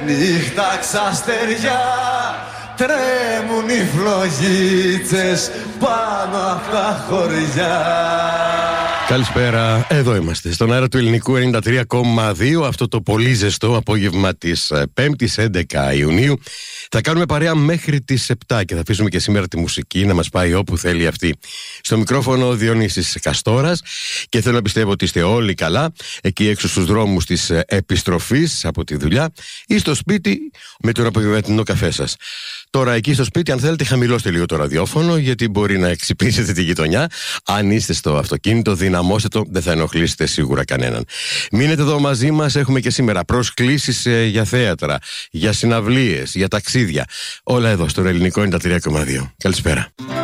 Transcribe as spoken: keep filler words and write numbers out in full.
νύχτα ξαστεριά, τρέμουν οι φλογίτσες πάνω από τα χωριά. Καλησπέρα, εδώ είμαστε στον αέρα του Ελληνικού ενενήντα τρία κόμμα δύο. Αυτό το πολύ ζεστό απόγευμα της πέμπτης έντεκα Ιουνίου. Θα κάνουμε παρέα μέχρι τις επτά και θα αφήσουμε και σήμερα τη μουσική να μας πάει όπου θέλει αυτή. Στο μικρόφωνο ο Διονύσης Καστόρας και θέλω να πιστεύω ότι είστε όλοι καλά εκεί έξω στους δρόμους της επιστροφής από τη δουλειά ή στο σπίτι με τον απογευματινό καφέ σας. Τώρα εκεί στο σπίτι, αν θέλετε, χαμηλώστε λίγο το ραδιόφωνο, γιατί μπορεί να ξυπνήσετε τη γειτονιά. Αν είστε στο αυτοκίνητο, δυναμώστε το, δεν θα ενοχλήσετε σίγουρα κανέναν. Μείνετε εδώ μαζί μας, έχουμε και σήμερα προσκλήσεις ε, για θέατρα, για συναυλίες, για ταξίδια. Όλα εδώ στο Ελληνικό ενενήντα τρία κόμμα δύο. Καλησπέρα.